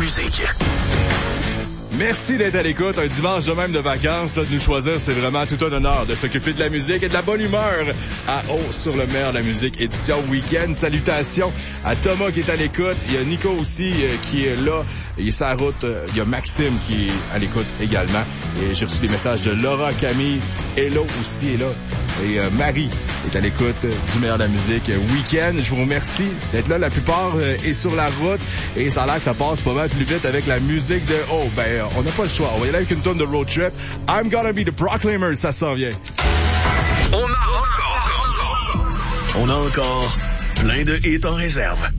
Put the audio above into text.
musique. Merci d'être à l'écoute. Un dimanche de même de vacances, là, de nous choisir, c'est vraiment tout un honneur de s'occuper de la musique et de la bonne humeur à Haut sur le meilleur de la musique, édition week-end. Salutations à Thomas qui est à l'écoute. Il y a Nico aussi qui est là. Il est sur la route. Il y a Maxime qui est à l'écoute également. Et j'ai reçu des messages de Laura, Camille. Hello aussi est là. Et Marie est à l'écoute du meilleur de la musique week-end. Je vous remercie d'être là. La plupart est sur la route. Et ça a l'air que ça passe pas mal plus vite avec la musique de Haut. Ben, on n'a pas le choix. On va y aller avec une tonne de road trip. I'm gonna be the Proclaimers, ça s'en vient. On a encore plein de hits en réserve.